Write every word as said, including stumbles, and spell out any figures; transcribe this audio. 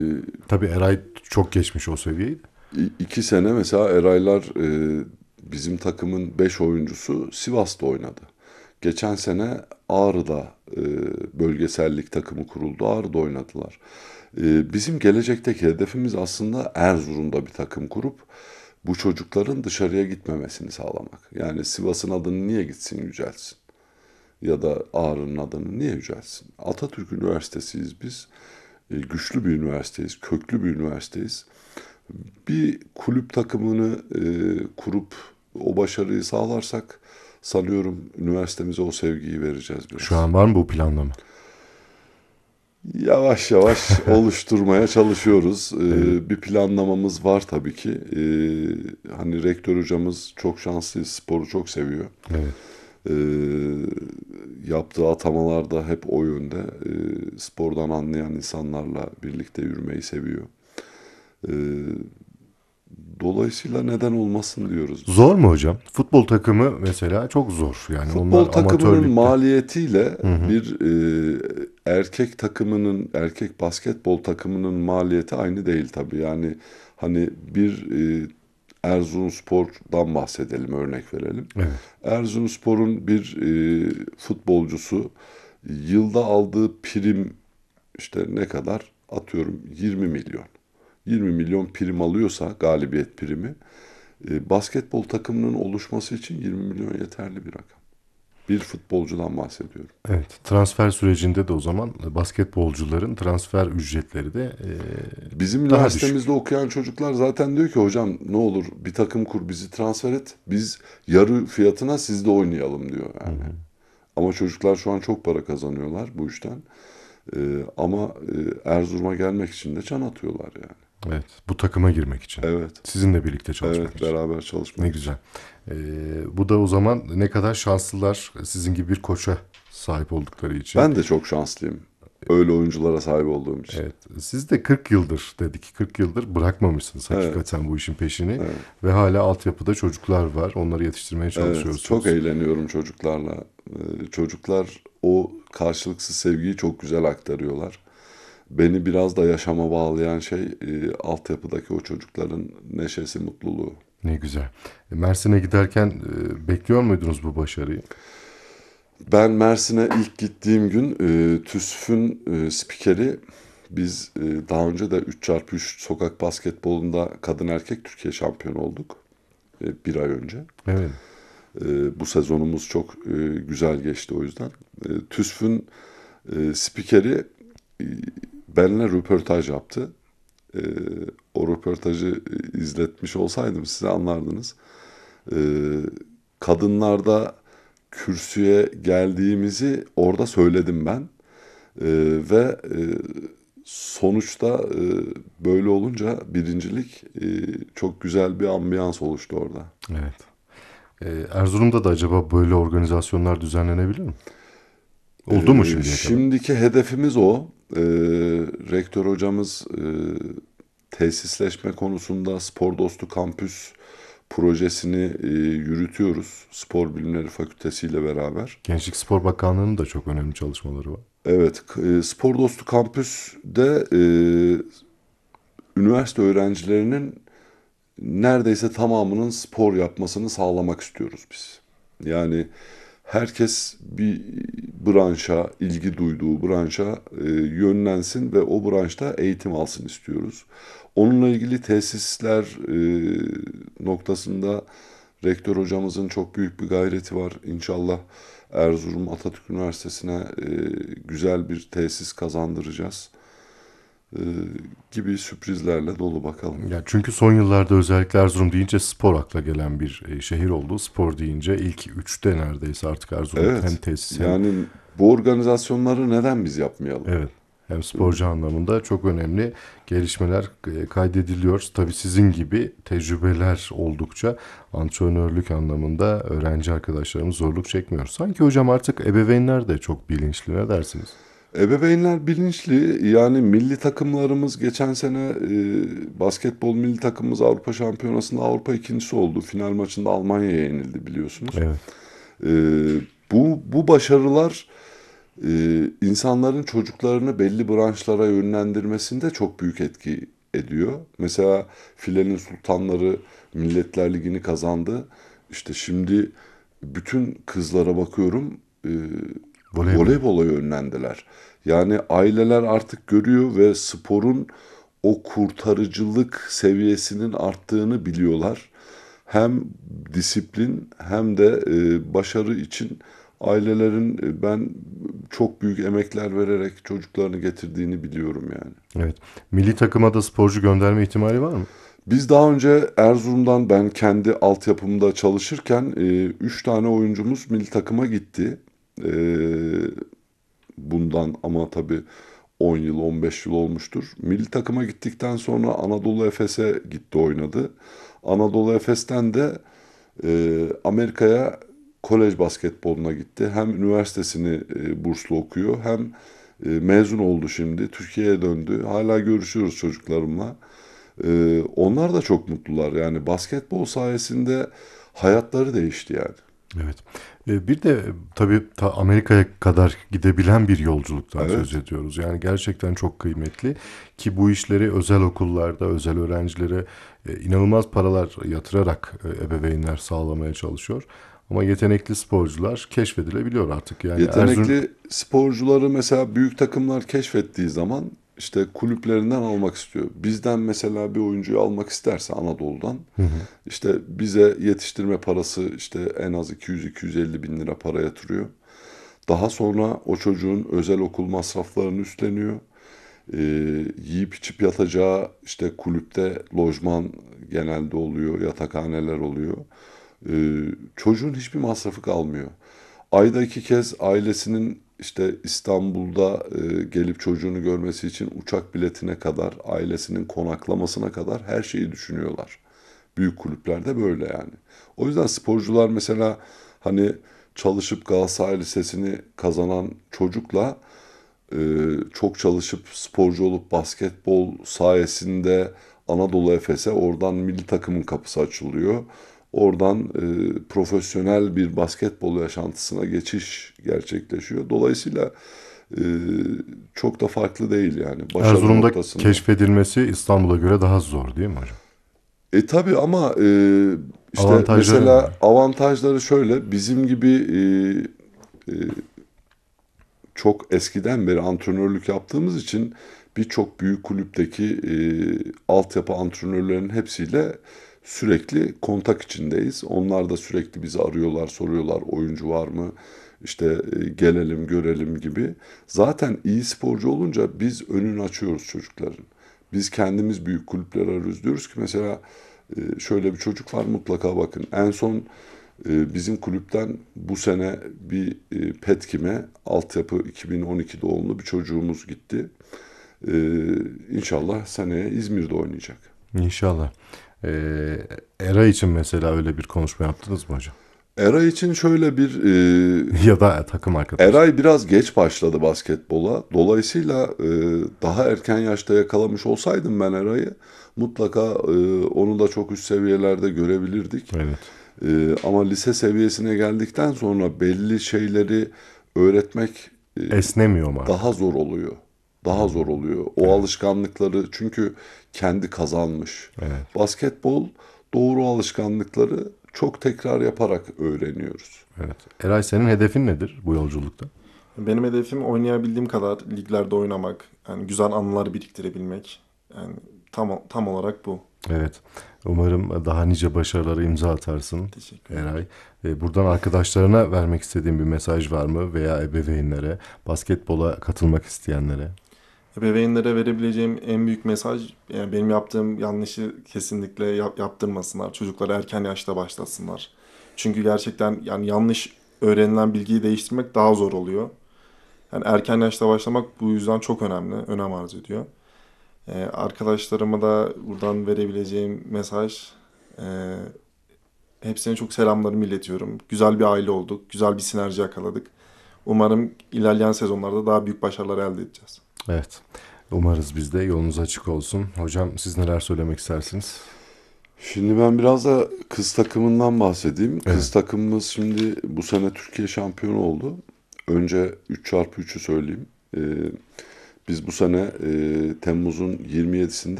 Tabii Eray çok geçmiş o seviyeyi. İki sene mesela Eraylar e, bizim takımın beş oyuncusu Sivas'ta oynadı. Geçen sene Ağrı'da e, bölgesellik takımı kuruldu. Ağrı'da oynadılar. E, bizim gelecekteki hedefimiz aslında Erzurum'da bir takım kurup bu çocukların dışarıya gitmemesini sağlamak. Yani Sivas'ın adını niye gitsin yücelsin? Ya da Ağrı'nın adını niye yücelsin? Atatürk Üniversitesi'yiz biz. E, güçlü bir üniversiteyiz, köklü bir üniversiteyiz. Bir kulüp takımını e, kurup o başarıyı sağlarsak sanıyorum üniversitemize o sevgiyi vereceğiz Şu biraz. an var mı bu planlama? Yavaş yavaş oluşturmaya çalışıyoruz. Evet. Ee, bir planlamamız var tabii ki. Ee, hani rektör hocamız çok şanslı, sporu çok seviyor. Evet. Ee, yaptığı atamalar da hep o yönde. Ee, spordan anlayan insanlarla birlikte yürümeyi seviyor. Ee, dolayısıyla neden olmasın diyoruz biz. Zor mu hocam? Futbol takımı mesela çok zor. Yani Futbol onlar takımının amatörlükte. maliyetiyle Hı hı. bir e, erkek takımının, erkek basketbol takımının maliyeti aynı değil tabii. Yani hani bir e, Erzurumspor'dan bahsedelim, örnek verelim. Evet. Erzurumspor'un bir e, futbolcusu yılda aldığı prim işte ne kadar? Atıyorum yirmi milyon. yirmi milyon prim alıyorsa galibiyet primi, e, basketbol takımının oluşması için yirmi milyon yeterli bir rakam. Bir futbolcudan bahsediyorum. Evet. Transfer sürecinde de o zaman basketbolcuların transfer ücretleri de Bizim e, daha düşük. üniversitemizde okuyan çocuklar zaten diyor ki hocam ne olur bir takım kur bizi transfer et. Biz yarı fiyatına sizde oynayalım diyor Hı yani. hı. Ama çocuklar şu an çok para kazanıyorlar bu işten. Ee, ama e, Erzurum'a gelmek için de can atıyorlar yani. Evet. Bu takıma girmek için. Evet, Sizinle birlikte çalışmak evet için. beraber Ne çalışmak için. güzel. Ee, bu da o zaman ne kadar şanslılar sizin gibi bir koça sahip oldukları için. Ben de çok şanslıyım. Öyle oyunculara sahip olduğum için. Evet. Siz de kırk yıldır dedik. kırk yıldır bırakmamışsınız Evet, hakikaten bu işin peşini. evet. Ve hala altyapıda çocuklar var. Onları yetiştirmeye Evet, çok çalışıyorsunuz. eğleniyorum çocuklarla. Ee, çocuklar o karşılıksız sevgiyi çok güzel aktarıyorlar. Beni biraz da yaşama bağlayan şey e, altyapıdaki o çocukların neşesi, mutluluğu. Ne güzel. E, Mersin'e giderken e, bekliyor muydunuz bu başarıyı? Ben Mersin'e ilk gittiğim gün e, TÜSF'ün e, spikeri, biz e, daha önce de üç çarpı üç sokak basketbolunda kadın erkek Türkiye şampiyonu olduk e, bir ay önce. Evet. E, bu sezonumuz çok e, güzel geçti o yüzden. E, TÜSF'ün e, spikeri e, benimle röportaj yaptı. E, o röportajı e, izletmiş olsaydım size anlardınız. E, kadınlarda kürsüye geldiğimizi orada söyledim ben. E, ve e, sonuçta e, böyle olunca birincilik e, çok güzel bir ambiyans oluştu orada. Evet. E, Erzurum'da da acaba böyle organizasyonlar düzenlenebilir mi? Oldu mu Ee, şimdiye kadar? şimdiki hedefimiz o. Ee, rektör hocamız e, tesisleşme konusunda Spor Dostu Kampüs projesini e, yürütüyoruz. Spor Bilimleri Fakültesi ile beraber. Gençlik Spor Bakanlığı'nın da çok önemli çalışmaları var. Evet, k- e, Spor Dostu Kampüs'de e, üniversite öğrencilerinin neredeyse tamamının spor yapmasını sağlamak istiyoruz biz. Yani herkes bir branşa, ilgi duyduğu branşa e, yönlensin ve o branşta eğitim alsın istiyoruz. Onunla ilgili tesisler e, noktasında rektör hocamızın çok büyük bir gayreti var. İnşallah Erzurum Atatürk Üniversitesi'ne e, güzel bir tesis kazandıracağız. E, gibi sürprizlerle dolu bakalım. Ya çünkü son yıllarda özellikle Erzurum deyince spor akla gelen bir e, şehir oldu. Spor deyince ilk üçte neredeyse artık Erzurum hem Evet. tesis hem Yani bu organizasyonları neden biz yapmayalım? evet hem Değil mi? sporcu anlamında çok önemli gelişmeler e, kaydediliyor. Tabii sizin gibi tecrübeler oldukça antrenörlük anlamında öğrenci arkadaşlarımız zorluk çekmiyor. Sanki hocam artık ebeveynler de çok bilinçli, ne dersiniz? Ebeveynler bilinçli. Yani milli takımlarımız geçen sene e, basketbol milli takımımız Avrupa Şampiyonası'nda Avrupa ikincisi oldu. Final maçında Almanya'ya yenildi biliyorsunuz. Evet. E, bu bu başarılar e, insanların çocuklarını belli branşlara yönlendirmesinde çok büyük etki ediyor. Mesela Filenin Sultanları Milletler Ligi'ni kazandı. İşte şimdi bütün kızlara bakıyorum, e, Voleybol. voleybola yönlendiler. Yani aileler artık görüyor ve sporun o kurtarıcılık seviyesinin arttığını biliyorlar. Hem disiplin hem de e, başarı için ailelerin e, ben çok büyük emekler vererek çocuklarını getirdiğini biliyorum yani. Evet. Milli takıma da sporcu gönderme ihtimali var mı? Biz daha önce Erzurum'dan ben kendi altyapımda çalışırken e, üç tane oyuncumuz milli takıma gitti. E, bundan ama tabii on yıl on beş yıl olmuştur. Milli takıma gittikten sonra Anadolu Efes'e gitti oynadı. Anadolu Efes'ten de e, Amerika'ya kolej basketboluna gitti. Hem üniversitesini e, burslu okuyor hem e, mezun oldu şimdi. Türkiye'ye döndü. Hala görüşüyoruz çocuklarımla. E, onlar da çok mutlular. Yani basketbol sayesinde hayatları değişti yani. Evet. E, Bir de tabii ta Amerika'ya kadar gidebilen bir yolculuktan söz Evet. ediyoruz. Yani gerçekten çok kıymetli ki bu işleri özel okullarda, özel öğrencilere e, inanılmaz paralar yatırarak e, ebeveynler sağlamaya çalışıyor. Ama yetenekli sporcular keşfedilebiliyor artık. Yani Erzurum. Yetenekli sporcuları mesela büyük takımlar keşfettiği zaman işte kulüplerinden almak istiyor. Bizden mesela bir oyuncuyu almak isterse Anadolu'dan Hı hı. işte bize yetiştirme parası işte en az iki yüz iki yüz elli bin lira para yatırıyor. Daha sonra o çocuğun özel okul masraflarını üstleniyor. Ee, yiyip içip yatacağı işte kulüpte lojman genelde oluyor, yatakhaneler oluyor. Ee, çocuğun hiçbir masrafı kalmıyor. Ayda iki kez ailesinin işte İstanbul'da e, gelip çocuğunu görmesi için uçak biletine kadar, ailesinin konaklamasına kadar her şeyi düşünüyorlar. Büyük kulüplerde böyle yani. O yüzden sporcular mesela hani çalışıp Galatasaray Lisesi'ni kazanan çocukla e, çok çalışıp sporcu olup basketbol sayesinde Anadolu Efes'e oradan milli takımın kapısı açılıyor. Oradan e, profesyonel bir basketbol yaşantısına geçiş gerçekleşiyor. Dolayısıyla e, çok da farklı değil yani başarı Erzurum'da noktasında. keşfedilmesi İstanbul'a göre daha zor değil mi hocam? E tabii ama e, işte Avantajları ne? mesela avantajları şöyle bizim gibi e, e, çok eskiden beri antrenörlük yaptığımız için birçok büyük kulüpteki e, altyapı antrenörlerinin hepsiyle sürekli kontak içindeyiz. Onlar da sürekli bizi arıyorlar, soruyorlar oyuncu var mı? İşte e, gelelim, görelim gibi. Zaten iyi sporcu olunca biz önünü açıyoruz çocukların. Biz kendimiz büyük kulüpler arıyoruz. Diyoruz ki mesela e, şöyle bir çocuk var mutlaka bakın. En son ee, bizim kulüpten bu sene bir e, Petkim'e altyapı iki bin on iki doğumlu bir çocuğumuz gitti. Ee, İnşallah seneye İzmir'de oynayacak. İnşallah. Ee, Era için mesela öyle bir konuşma yaptınız mı hocam? Eray için şöyle bir e, Ya da takım arkadaş. Eray biraz geç başladı basketbola. Dolayısıyla e, daha erken yaşta yakalamış olsaydım ben Eray'ı mutlaka e, onu da çok üst seviyelerde görebilirdik. Evet. E, ama lise seviyesine geldikten sonra belli şeyleri öğretmek e, Esnemiyor mu artık? daha zor oluyor. Daha zor oluyor. O alışkanlıkları çünkü kendi kazanmış. Evet. Basketbol doğru alışkanlıkları çok tekrar yaparak öğreniyoruz. Evet. Eray senin hedefin nedir bu yolculukta? Benim hedefim oynayabildiğim kadar liglerde oynamak, yani güzel anılar biriktirebilmek. Yani tam tam olarak bu. Evet. Umarım daha nice başarılara imza atarsın Teşekkür ederim. Eray. Ee, Buradan arkadaşlarına vermek istediğin bir mesaj var mı? Veya ebeveynlere, basketbola katılmak isteyenlere? Ebeveynlere verebileceğim en büyük mesaj, yani benim yaptığım yanlışı kesinlikle yap- yaptırmasınlar. Çocukları erken yaşta başlasınlar. Çünkü gerçekten yani yanlış öğrenilen bilgiyi değiştirmek daha zor oluyor. Yani erken yaşta başlamak bu yüzden çok önemli, önem arz ediyor. Ee, arkadaşlarıma da buradan verebileceğim mesaj, e, hepsine çok selamlarımı iletiyorum. Güzel bir aile olduk, güzel bir sinerji yakaladık. Umarım ilerleyen sezonlarda daha büyük başarılar elde edeceğiz. Evet. Umarız biz de yolunuz açık olsun. Hocam siz neler söylemek istersiniz? Şimdi ben biraz da kız takımından bahsedeyim. Kız Evet. takımımız şimdi bu sene Türkiye şampiyonu oldu. Önce üç çarpı üçü söyleyeyim. Ee, biz bu sene e, Temmuz'un yirmi yedisinde